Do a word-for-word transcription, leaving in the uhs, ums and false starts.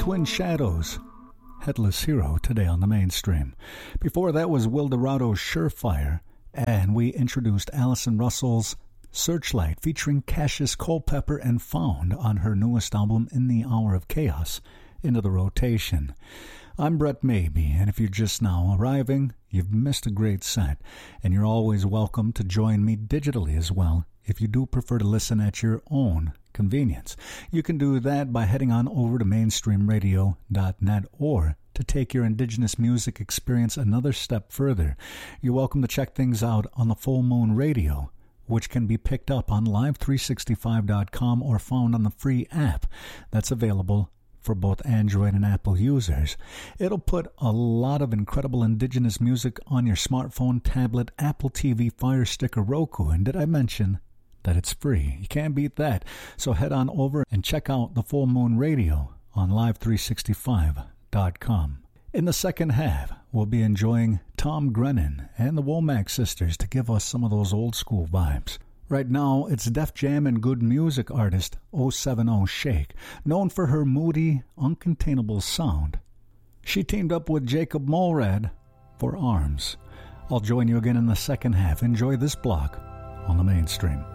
Twin Shadows, Headless Hero, today on the mainstream. Before that was Wildorado's Surefire, and we introduced Allison Russell's Searchlight, featuring Cassius Culpepper and Found on her newest album, In the Hour of Chaos, into the rotation. I'm Brett Maybe, and if you're just now arriving, you've missed a great set, and you're always welcome to join me digitally as well, if you do prefer to listen at your own convenience. You can do that by heading on over to mainstream radio dot net, or to take your indigenous music experience another step further, you're welcome to check things out on the Full Moon Radio, which can be picked up on live three sixty-five dot com or found on the free app that's available for both Android and Apple users. It'll put a lot of incredible indigenous music on your smartphone, tablet, Apple T V, Fire Stick, or Roku. And did I mention that it's free? You can't beat that. So head on over and check out the Full Moon Radio on live three sixty-five dot com. In the second half, we'll be enjoying Tom Grennan and the Womack Sisters to give us some of those old school vibes. Right now, it's Def Jam and good music artist oh seven oh Shake, known for her moody, uncontainable sound. She teamed up with Jacob Molrad for Arms. I'll join you again in the second half. Enjoy this block on the mainstream.